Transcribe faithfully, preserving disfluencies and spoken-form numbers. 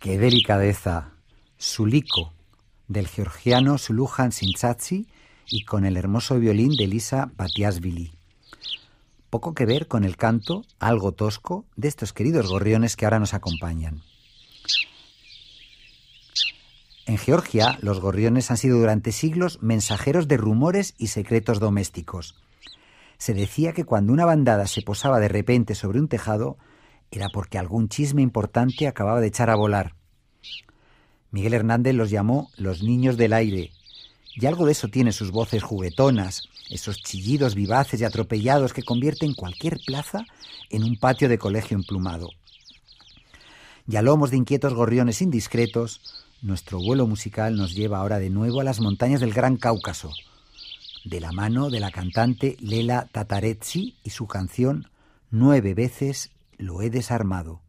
¡Qué delicadeza! Suliko, del georgiano Sulujan Sintsatsi, y con el hermoso violín de Elisa Batiashvili. Poco que ver con el canto, algo tosco, de estos queridos gorriones que ahora nos acompañan. En Georgia, los gorriones han sido durante siglos mensajeros de rumores y secretos domésticos. Se decía que cuando una bandada se posaba de repente sobre un tejado, era porque algún chisme importante acababa de echar a volar. Miguel Hernández los llamó los niños del aire, y algo de eso tiene sus voces juguetonas, esos chillidos vivaces y atropellados que convierten cualquier plaza en un patio de colegio emplumado. Y a lomos de inquietos gorriones indiscretos, nuestro vuelo musical nos lleva ahora de nuevo a las montañas del Gran Cáucaso, de la mano de la cantante Lela Tatarezi y su canción Nueve veces lo he desarmado.